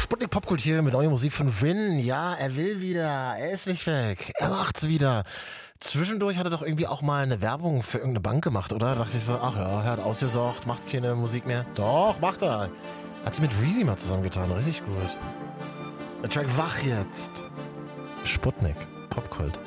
Sputnik Popkult hier mit neuer Musik von Vin. Ja, er will wieder. Er ist nicht weg. Er macht's wieder. Zwischendurch hat er doch irgendwie auch mal eine Werbung für irgendeine Bank gemacht, oder? Da dachte ich so, ach ja, er hat ausgesorgt, macht keine Musik mehr. Doch, macht er. Hat sie mit Reezy mal zusammengetan. Richtig gut. Der Track Wach jetzt. Sputnik Popkult.